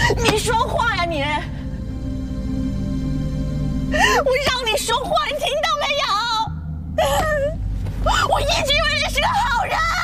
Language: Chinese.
你说话呀你！我让你说话，你听到没有？我一直以为你是个好人。